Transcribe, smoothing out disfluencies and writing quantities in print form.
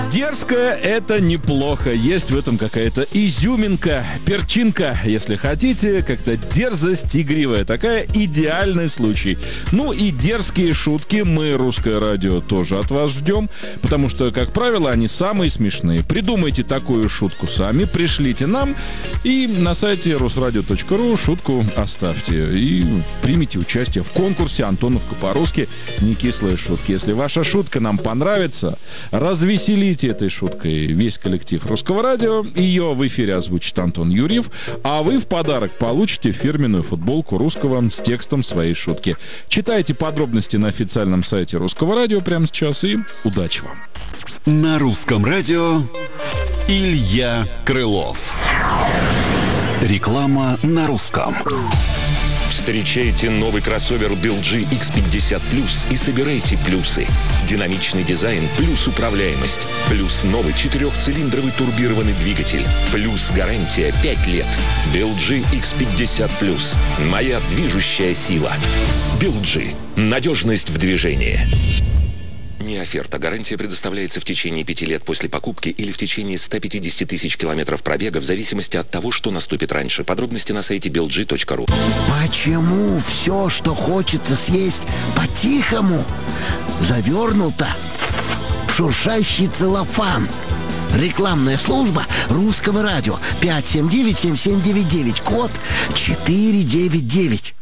Дерзкое — это неплохо. Есть в этом какая-то изюминка, перчинка, если хотите, как-то дерзость игривая. Такая идеальный случай. Ну и дерзкие шутки мы, Русское радио, тоже от вас ждем, потому что, как правило, они самые смешные. Придумайте такую шутку сами, пришлите нам, и на сайте rusradio.ru шутку оставьте. И примите участие в конкурсе «Антоновка по-русски. Не кислые шутки». Если ваша шутка нам понравится, развеселите этой шуткой весь коллектив Русского радио. Ее в эфире озвучит Антон Юрьев, а вы в подарок получите фирменную футболку Русского с текстом своей шутки. Читайте подробности на официальном сайте Русского радио прямо сейчас, и удачи вам. На Русском радио Илья Крылов. Реклама на русском. Встречайте новый кроссовер BeelG X50 Plus и собирайте плюсы. Динамичный дизайн плюс управляемость. Плюс новый 4-цилиндровый турбированный двигатель. Плюс гарантия 5 лет. BeelG X50 Plus. Моя движущая сила. BeelG. Надежность в движении. Не оферта. Гарантия предоставляется в течение 5 лет после покупки или в течение 150 тысяч километров пробега в зависимости от того, что наступит раньше. Подробности на сайте belg.ru. Почему все, что хочется съесть по-тихому, завернуто в шуршащий целлофан? Рекламная служба Русского радио. 579-7799. Код 499.